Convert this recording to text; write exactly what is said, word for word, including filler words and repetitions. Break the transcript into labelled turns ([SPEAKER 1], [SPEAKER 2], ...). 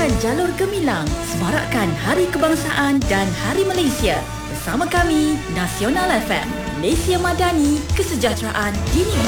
[SPEAKER 1] Mulakan jalur gemilang, semarakkan Hari Kebangsaan dan Hari Malaysia. Bersama kami, Nasional F M, Malaysia Madani, kesejahteraan dinikmati.